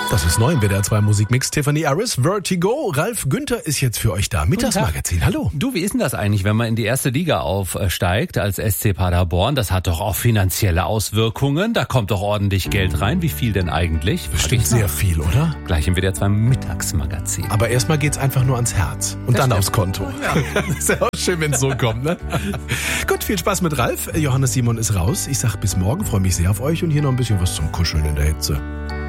Das ist neu im WDR 2 Musikmix. Tiffany Harris, Vertigo. Ralf Günther ist jetzt für euch da. Mittagsmagazin, hallo. Du, wie ist denn das eigentlich, wenn man in die erste Liga aufsteigt als SC Paderborn? Das hat doch auch finanzielle Auswirkungen. Da kommt doch ordentlich Geld rein. Wie viel denn eigentlich? Bestimmt sehr viel, oder? Gleich im WDR 2 Mittagsmagazin. Aber erstmal geht's einfach nur ans Herz. Und dann stimmt. Aufs Konto. Ja. Das ist ja auch schön, wenn es so kommt, ne? Gut, viel Spaß mit Ralf. Johannes Simon ist raus. Ich sag bis morgen, freue mich sehr auf euch und hier noch ein bisschen was zum Kuscheln in der Hitze.